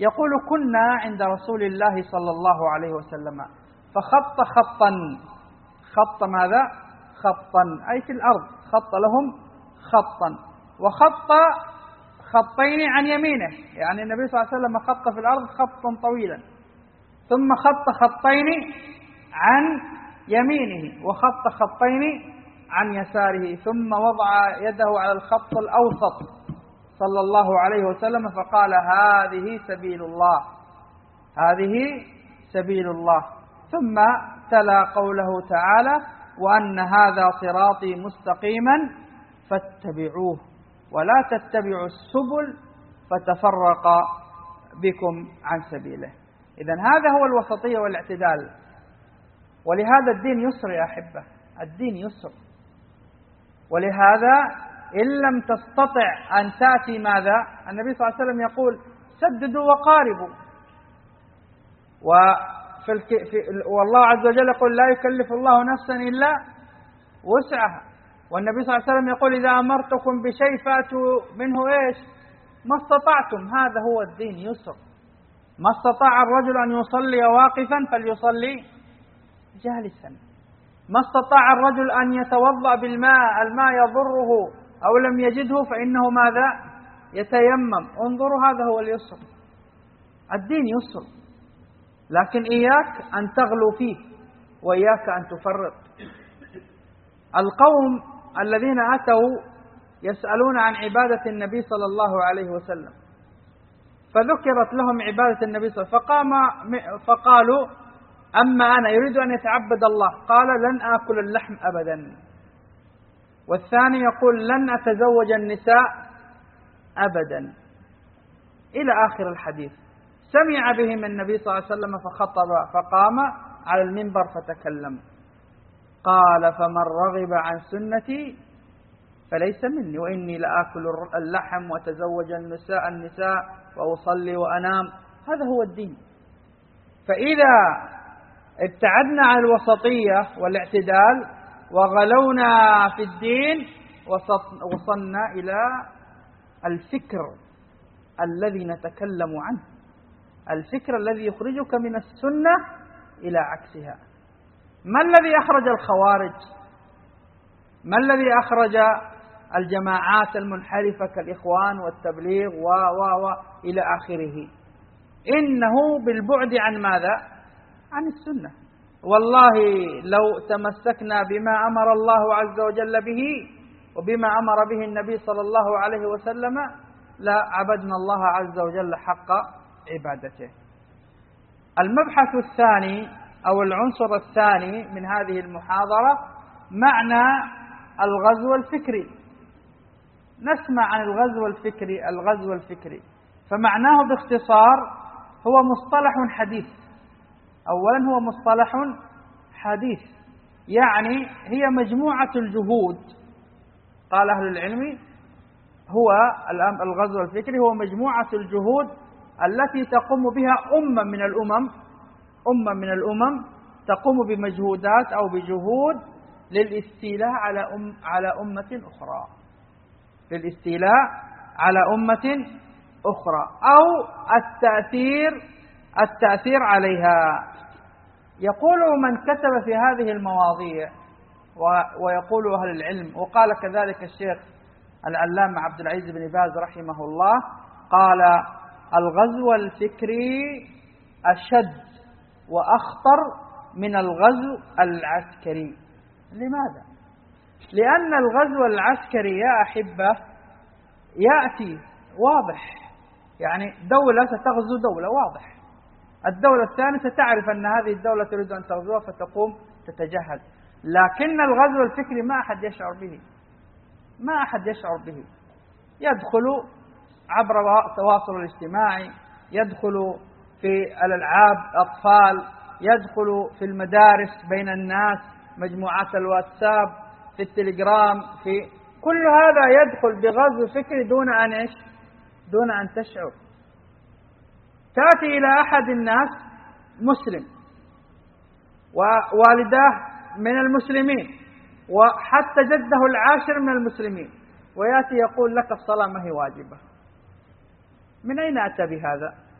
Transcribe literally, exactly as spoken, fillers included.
يقول كنا عند رسول الله صلى الله عليه وسلم فخط خطا، خط ماذا؟ خطا أي في الأرض، خط لهم خطا، وخط خطين عن يمينه، يعني النبي صلى الله عليه وسلم خط في الأرض خطا طويلا، ثم خط خطين عن يمينه وخط خطين عن يساره، ثم وضع يده على الخط الأوسط صلى الله عليه وسلم فقال هذه سبيل الله، هذه سبيل الله. ثم تلا قوله تعالى وأن هذا صراطي مستقيما فاتبعوه ولا تتبعوا السبل فتفرق بكم عن سبيله. إذن هذا هو الوسطية والاعتدال، ولهذا الدين يسر يا أحبة، الدين يسر، ولهذا إن لم تستطع أن تأتي ماذا؟ النبي صلى الله عليه وسلم يقول سددوا وقاربوا، وفي الك... في... والله عز وجل يقول لا يكلف الله نفسا إلا وسعها، والنبي صلى الله عليه وسلم يقول إذا أمرتكم بشيء فأتوا منه إيش؟ ما استطعتم. هذا هو الدين يسر. ما استطاع الرجل أن يصلي واقفا فليصلي جالسا، ما استطاع الرجل أن يتوضأ بالماء الماء يضره أو لم يجده فإنه ماذا؟ يتيمم. انظروا هذا هو اليسر، الدين يسر، لكن إياك أن تغلو فيه وإياك أن تفرط. القوم الذين أتوا يسألون عن عبادة النبي صلى الله عليه وسلم، فذكرت لهم عبادة النبي صلى الله عليه وسلم، فقام فقالوا أما أنا يريد أن يتعبد الله، قال لن آكل اللحم أبدا، والثاني يقول لن أتزوج النساء أبدا، إلى آخر الحديث. سمع بهم النبي صلى الله عليه وسلم فخطب فقام على المنبر فتكلم، قال فمن رغب عن سنتي فليس مني وإني لآكل اللحم وأتزوج النساء النساء وأصلي وأنام. هذا هو الدين. فإذا ابتعدنا عن الوسطية والاعتدال وغلونا في الدين وصلنا إلى الفكر الذي نتكلم عنه، الفكر الذي يخرجك من السنة إلى عكسها. ما الذي أخرج الخوارج؟ ما الذي أخرج الجماعات المنحرفة كالإخوان والتبليغ و و و إلى آخره؟ إنه بالبعد عن ماذا؟ عن السنة. والله لو تمسكنا بما أمر الله عز وجل به وبما أمر به النبي صلى الله عليه وسلم لا عبدنا الله عز وجل حق عبادته. المبحث الثاني أو العنصر الثاني من هذه المحاضرة معنى الغزو الفكري. نسمع عن الغزو الفكري. الغزو الفكري فمعناه باختصار هو مصطلح حديث. أولا هو مصطلح حديث، يعني هي مجموعة الجهود. قال أهل العلم هو الغزو الفكري هو مجموعة الجهود التي تقوم بها أمة من الأمم أمة من الأمم تقوم بمجهودات أو بجهود للاستيلاء على أم على أمة أخرى، للاستيلاء على أمة أخرى أو التأثير التأثير عليها. يقول من كتب في هذه المواضيع ويقول أهل العلم، وقال كذلك الشيخ العلامة عبد العزيز بن باز رحمه الله، قال الغزو الفكري أشد وأخطر من الغزو العسكري. لماذا؟ لأن الغزو العسكري يا أحبة يأتي واضح، يعني دولة ستغزو دولة واضح، الدولة الثانية ستعرف أن هذه الدولة تريد أن تغزوها فتقوم تتجهز. لكن الغزو الفكري ما أحد يشعر به، ما أحد يشعر به. يدخل عبر التواصل الاجتماعي، يدخل في الألعاب أطفال، يدخل في المدارس بين الناس، مجموعات الواتساب، في التليجرام، في كل هذا يدخل بغزو فكري دون أن إيش؟ دون أن تشعر. تأتي إلى أحد الناس مسلم ووالداه من المسلمين وحتى جده العاشر من المسلمين، ويأتي يقول لك الصلاة ما هي واجبة. من أين أتى بهذا؟